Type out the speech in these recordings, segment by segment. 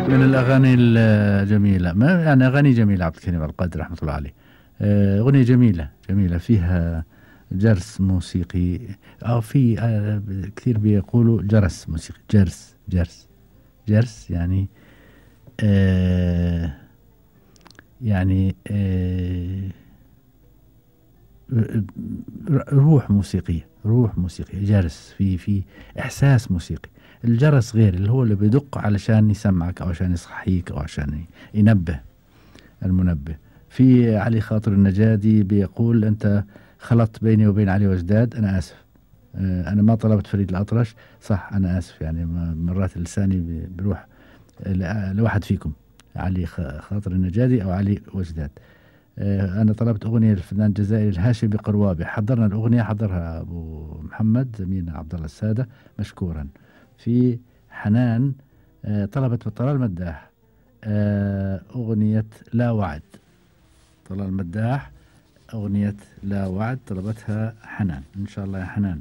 من الأغاني الجميلة، ما يعني أغاني جميلة عبد الكريم عبد القادر رحمة الله عليه. أغنية جميلة جميلة فيها جرس موسيقي، أو في كثير بيقولوا جرس موسيقي، جرس يعني آه يعني روح موسيقية، جرس في إحساس موسيقي. الجرس غير اللي هو اللي بيدق علشان يسمعك أو عشان يصحيك أو عشان ينبه، المنبه. في علي خاطر النجادي بيقول: أنت خلطت بيني وبين علي وجداد، أنا آسف. أنا ما طلبت فريد الأطرش، صح، أنا آسف، يعني مرات لساني بروح لواحد فيكم، علي خاطر النجادي أو علي وجداد. أنا طلبت أغنية للفنان الجزائري الهاشمي قروابي، حضرنا الأغنية، حضرها أبو محمد زميلنا عبد الله السادة مشكورا. في حنان طلبت طلال مداح أغنية لا وعد. طلال مداح أغنية لا وعد طلبتها حنان، إن شاء الله يا حنان.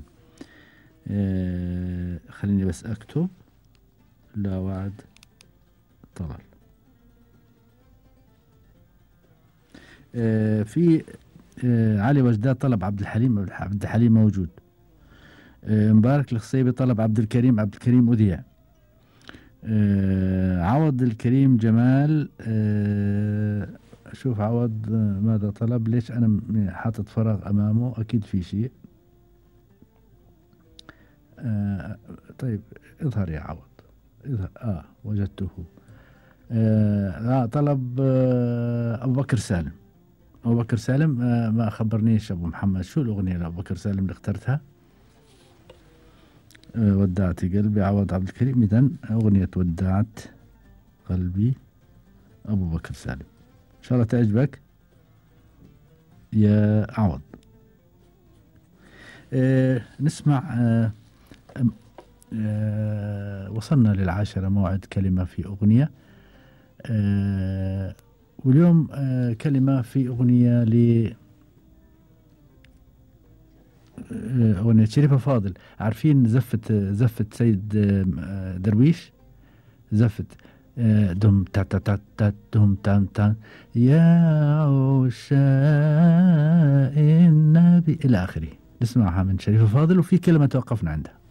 خليني بس أكتب لا وعد طلال. في علي وجداد طلب عبد الحليم، عبد الحليم موجود. مبارك الخصيبي طلب عبد الكريم أذيع. عوض الكريم جمال، شوف عوض ماذا طلب، ليش أنا حاطط فراغ أمامه، أكيد في شيء. طيب اظهر يا عوض، اظهر. وجدته. طلب أبو بكر سالم. أبو بكر سالم ما خبرنيش أبو محمد شو الأغنية لأبو بكر سالم اللي اخترتها. ودعت قلبي عوض عبد الكريم. إذن أغنية ودعت قلبي أبو بكر سالم، إن شاء الله تعجبك يا عوض. نسمع. وصلنا للعاشرة، موعد كلمة في أغنية. واليوم كلمة في أغنية أغنية شريفة فاضل. عارفين زفة سيد درويش، زفت دم تا تا تا تا دم تام تام يا عشاق النبي إلى آخره. نسمعها من شريفة فاضل، وفي كلمة توقفنا عندها.